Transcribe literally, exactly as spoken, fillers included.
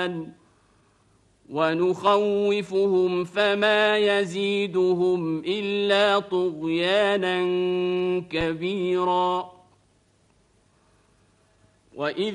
الرحمن ونخوفهم فما يزيدهم إلا طغيانا كبيرا. وإذ